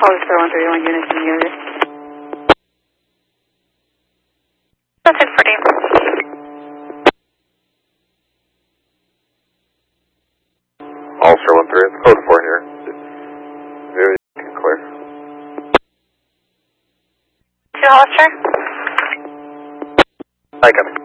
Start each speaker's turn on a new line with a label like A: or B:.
A: Hollister 131 units in the area.
B: That's it for Dave.
C: Hollister 131, code 4 here. Very clear.
B: 2 Hollister.
C: Hi, coming.